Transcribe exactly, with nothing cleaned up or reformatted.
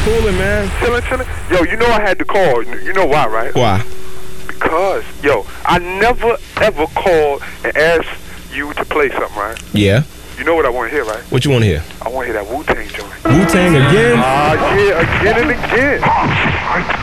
Cooling, man. Chilling, chilling. Yo, you know I had to call. You know why, right? Why? Because, yo, I never ever called and asked you to play something, right? Yeah. You know what I want to hear, right? What you want to hear? I want to hear that Wu-Tang joint. Wu-Tang again? Ah, uh, yeah, again and again.